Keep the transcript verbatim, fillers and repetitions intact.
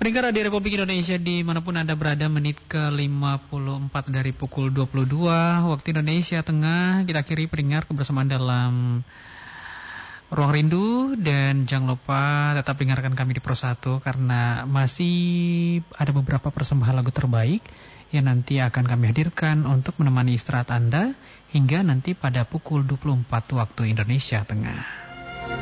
Pendengar di Republik Indonesia dimanapun Anda berada, menit ke lima puluh empat dari pukul dua puluh dua waktu Indonesia Tengah. Kita akhiri pendengar kebersamaan dalam Ruang Rindu. Dan jangan lupa tetap dengarkan kami di Pro satu, karena masih ada beberapa persembahan lagu terbaik yang nanti akan kami hadirkan untuk menemani istirahat Anda hingga nanti pada pukul dua puluh empat waktu Indonesia Tengah.